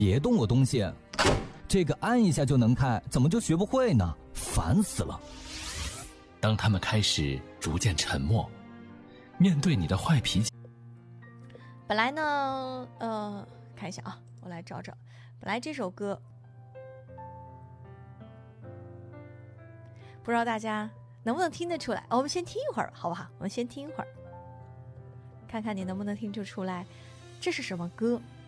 别动我东西，这个按一下就能开，怎么就学不会呢？烦死了。 当他们开始逐渐沉默，面对你的坏脾气。 本来呢，看一下啊，我来找找。本来这首歌，不知道大家能不能听得出来？我们先听一会儿，好不好？我们先听一会儿，看看你能不能听出来，这是什么歌。